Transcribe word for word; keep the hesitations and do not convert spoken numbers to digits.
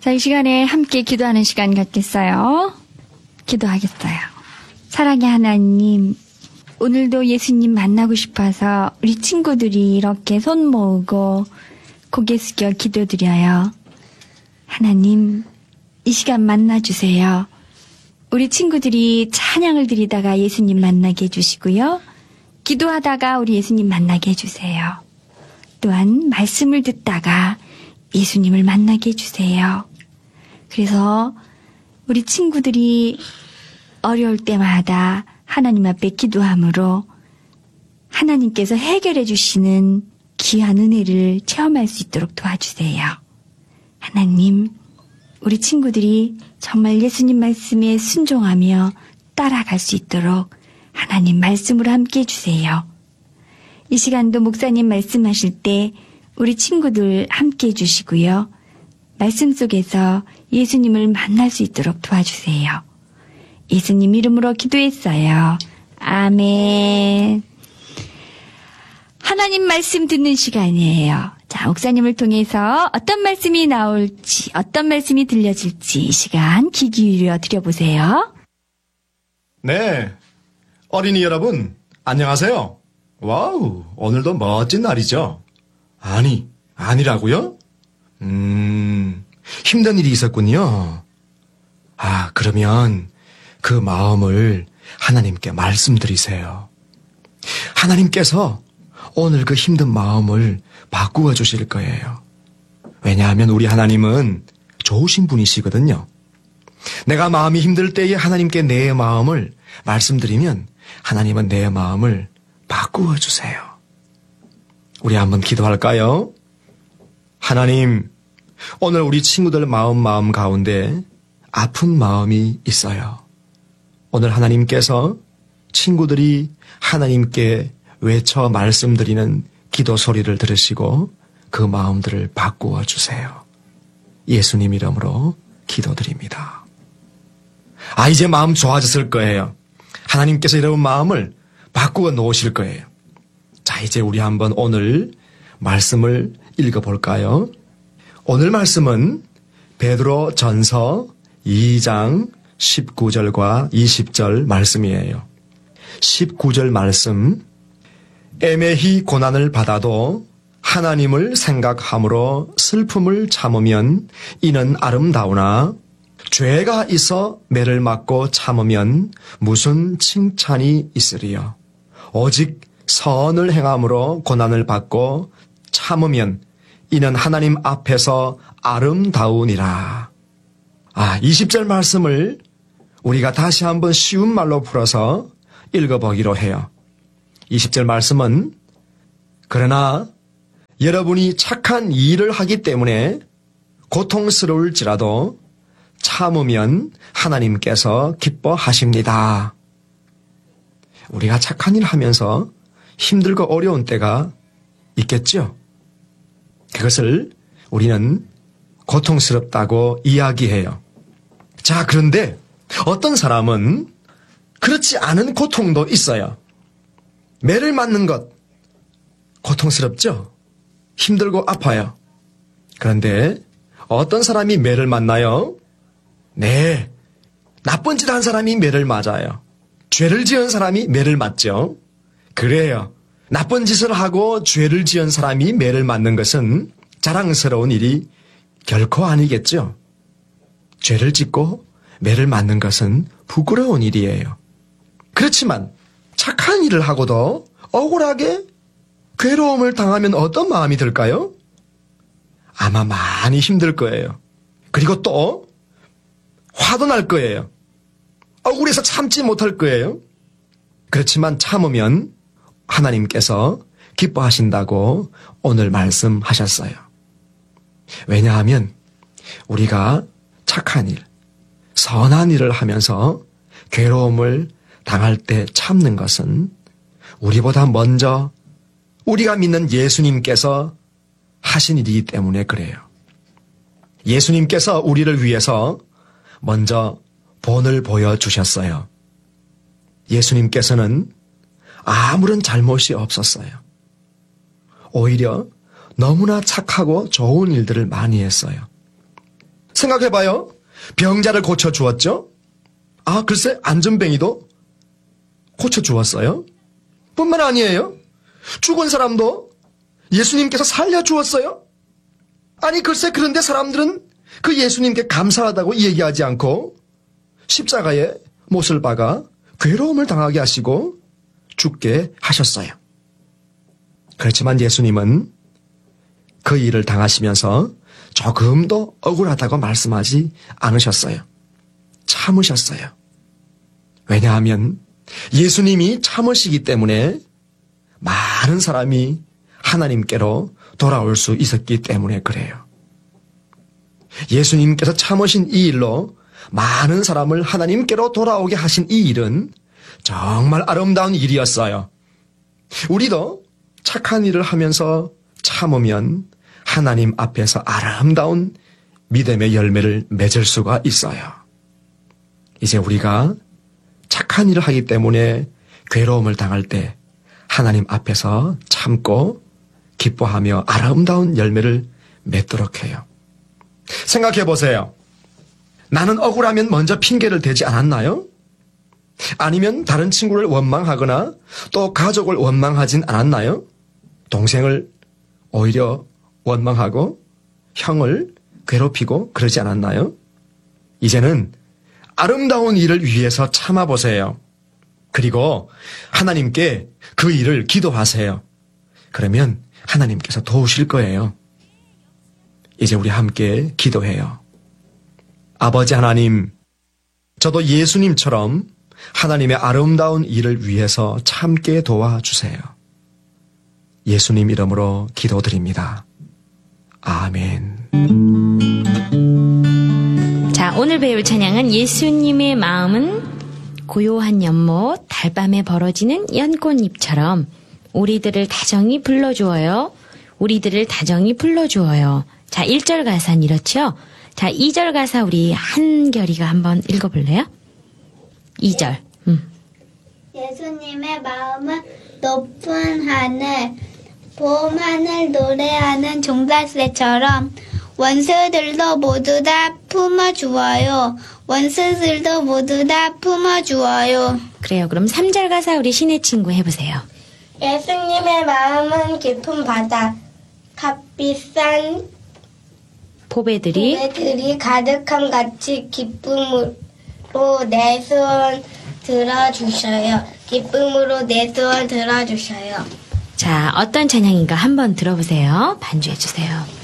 자, 이 시간에 함께 기도하는 시간 갖겠어요. 기도하겠어요. 사랑의 하나님, 오늘도 예수님 만나고 싶어서 우리 친구들이 이렇게 손 모으고 고개 숙여 기도드려요. 하나님, 이 시간 만나주세요. 우리 친구들이 찬양을 드리다가 예수님 만나게 해주시고요. 기도하다가 우리 예수님 만나게 해주세요. 또한 말씀을 듣다가 예수님을 만나게 해주세요. 그래서 우리 친구들이 어려울 때마다 하나님 앞에 기도함으로 하나님께서 해결해 주시는 귀한 은혜를 체험할 수 있도록 도와주세요. 하나님, 우리 친구들이 정말 예수님 말씀에 순종하며 따라갈 수 있도록 하나님 말씀으로 함께 해주세요. 이 시간도 목사님 말씀하실 때 우리 친구들 함께 해주시고요. 말씀 속에서 예수님을 만날 수 있도록 도와주세요. 예수님 이름으로 기도했어요. 아멘. 하나님 말씀 듣는 시간이에요. 자, 목사님을 통해서 어떤 말씀이 나올지, 어떤 말씀이 들려질지 이 시간 귀 기울여 드려보세요. 네, 어린이 여러분 안녕하세요. 와우, 오늘도 멋진 날이죠. 아니, 아니라고요? 음, 힘든 일이 있었군요. 아, 그러면 그 마음을 하나님께 말씀드리세요. 하나님께서 오늘 그 힘든 마음을 바꾸어 주실 거예요. 왜냐하면 우리 하나님은 좋으신 분이시거든요. 내가 마음이 힘들 때에 하나님께 내 마음을 말씀드리면 하나님은 내 마음을 바꾸어 주세요. 우리 한번 기도할까요? 하나님, 오늘 우리 친구들 마음 마음 가운데 아픈 마음이 있어요. 오늘 하나님께서 친구들이 하나님께 외쳐 말씀드리는 기도 소리를 들으시고 그 마음들을 바꾸어 주세요. 예수님 이름으로 기도드립니다. 아, 이제 마음 좋아졌을 거예요. 하나님께서 여러분 마음을 바꾸어 놓으실 거예요. 자, 이제 우리 한번 오늘 말씀을 읽어볼까요? 오늘 말씀은 베드로 전서 이 장 십구 절과 이십 절 말씀이에요. 십구 절 말씀, 애매히 고난을 받아도 하나님을 생각함으로 슬픔을 참으면 이는 아름다우나 죄가 있어 매를 맞고 참으면 무슨 칭찬이 있으리요. 오직 선을 행함으로 고난을 받고 참으면 이는 하나님 앞에서 아름다우니라. 아, 이십 절 말씀을 우리가 다시 한번 쉬운 말로 풀어서 읽어보기로 해요. 이십 절 말씀은 그러나 여러분이 착한 일을 하기 때문에 고통스러울지라도 참으면 하나님께서 기뻐하십니다. 우리가 착한 일 하면서 힘들고 어려운 때가 있겠죠? 그것을 우리는 고통스럽다고 이야기해요. 자, 그런데 어떤 사람은 그렇지 않은 고통도 있어요. 매를 맞는 것, 고통스럽죠? 힘들고 아파요. 그런데 어떤 사람이 매를 맞나요? 네, 나쁜 짓 한 사람이 매를 맞아요. 죄를 지은 사람이 매를 맞죠. 그래요. 나쁜 짓을 하고 죄를 지은 사람이 매를 맞는 것은 자랑스러운 일이 결코 아니겠죠. 죄를 짓고 매를 맞는 것은 부끄러운 일이에요. 그렇지만 착한 일을 하고도 억울하게 괴로움을 당하면 어떤 마음이 들까요? 아마 많이 힘들 거예요. 그리고 또 화도 날 거예요. 억울해서 참지 못할 거예요. 그렇지만 참으면 하나님께서 기뻐하신다고 오늘 말씀하셨어요. 왜냐하면 우리가 착한 일, 선한 일을 하면서 괴로움을 당할 때 참는 것은 우리보다 먼저 우리가 믿는 예수님께서 하신 일이기 때문에 그래요. 예수님께서 우리를 위해서 먼저 본을 보여주셨어요. 예수님께서는 아무런 잘못이 없었어요. 오히려 너무나 착하고 좋은 일들을 많이 했어요. 생각해봐요. 병자를 고쳐주었죠? 아, 글쎄, 안전뱅이도 고쳐주었어요. 뿐만 아니에요. 죽은 사람도 예수님께서 살려주었어요. 아니, 글쎄, 그런데 사람들은 그 예수님께 감사하다고 얘기하지 않고 십자가에 못을 박아 괴로움을 당하게 하시고 죽게 하셨어요. 그렇지만 예수님은 그 일을 당하시면서 조금도 억울하다고 말씀하지 않으셨어요. 참으셨어요. 왜냐하면 예수님이 참으시기 때문에 많은 사람이 하나님께로 돌아올 수 있었기 때문에 그래요. 예수님께서 참으신 이 일로 많은 사람을 하나님께로 돌아오게 하신 이 일은 정말 아름다운 일이었어요. 우리도 착한 일을 하면서 참으면 하나님 앞에서 아름다운 믿음의 열매를 맺을 수가 있어요. 이제 우리가 착한 일을 하기 때문에 괴로움을 당할 때 하나님 앞에서 참고 기뻐하며 아름다운 열매를 맺도록 해요. 생각해 보세요. 나는 억울하면 먼저 핑계를 대지 않았나요? 아니면 다른 친구를 원망하거나 또 가족을 원망하진 않았나요? 동생을 오히려 원망하고 형을 괴롭히고 그러지 않았나요? 이제는 아름다운 일을 위해서 참아보세요. 그리고 하나님께 그 일을 기도하세요. 그러면 하나님께서 도우실 거예요. 이제 우리 함께 기도해요. 아버지 하나님, 저도 예수님처럼 하나님의 아름다운 일을 위해서 참게 도와주세요. 예수님 이름으로 기도드립니다. 아멘. 자, 오늘 배울 찬양은 예수님의 마음은 고요한 연못, 달밤에 벌어지는 연꽃잎처럼 우리들을 다정히 불러주어요. 우리들을 다정히 불러주어요. 자, 일 절 가사는 이렇죠? 자, 이 절 가사 우리 한결이가 한번 읽어볼래요? 이 절. 음. 예수님의 마음은 높은 하늘, 봄 하늘 노래하는 종달새처럼 원수들도 모두 다 품어주어요. 원수들도 모두 다 품어주어요. 그래요. 그럼 삼 절 가사 우리 신의 친구 해보세요. 예수님의 마음은 깊은 바다, 값비싼 보배들이 보배들이 가득함 같이 기쁨으로 내 소원 들어주셔요. 기쁨으로 내 소원 들어주셔요. 자, 어떤 찬양인가 한번 들어보세요. 반주해주세요.